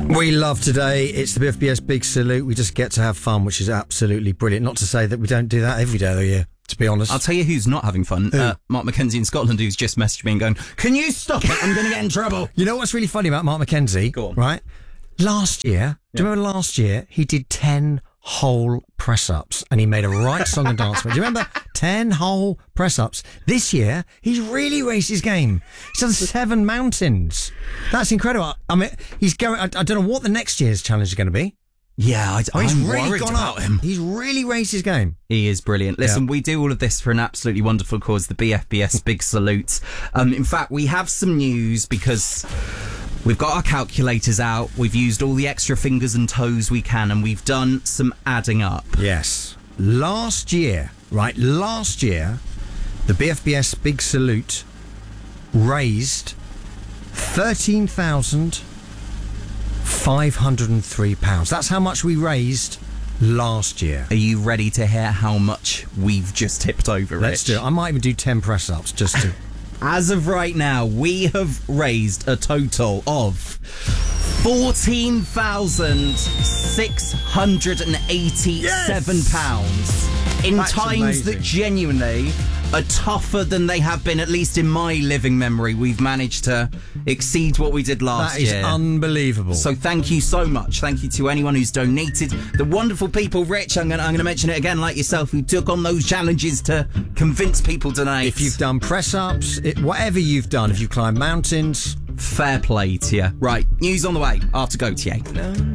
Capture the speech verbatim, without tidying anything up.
We love today. It's the B F B S Big Salute. We just get to have fun, which is absolutely brilliant. Not to say that we don't do that every day of the year, to be honest. I'll tell you who's not having fun. Uh, Mark McKenzie in Scotland, who's just messaged me and going, can you stop it? I'm going to get in trouble. You know what's really funny about Mark McKenzie? Go on. Right? Last year, Yeah. do you remember last year, he did ten whole press-ups and he made a right song and dance. Do you remember? ten whole press-ups. This year, he's really raised his game. He's done seven mountains. That's incredible. I mean, he's going, I, I don't know what the next year's challenge is going to be. Yeah, I, Oh, he's I'm really worried gone about up. him. He's really raised his game. He is brilliant. Listen, Yeah. we do all of this for an absolutely wonderful cause, the B F B S Big Salute. Um, in fact, we have some news because we've got our calculators out, we've used all the extra fingers and toes we can, and we've done some adding up. Yes. Last year, right, last year, the B F B S Big Salute raised thirteen thousand five hundred three pounds. That's how much we raised last year. Are you ready to hear how much we've just tipped over, Rich? Let's do it. I might even do ten press-ups just to... As of right now, we have raised a total of fourteen thousand six hundred eighty-seven pounds in That's times amazing. that genuinely are tougher than they have been, at least in my living memory. We've managed to exceed what we did last That is year. unbelievable. So thank you so much. Thank you to anyone who's donated. The wonderful people, Rich, I'm going I'm to mention it again, like yourself, who took on those challenges to convince people to donate. if you've done press-ups, it, whatever you've done, if you climbed mountains... Fair play to you. Right, news on the way after Gautier.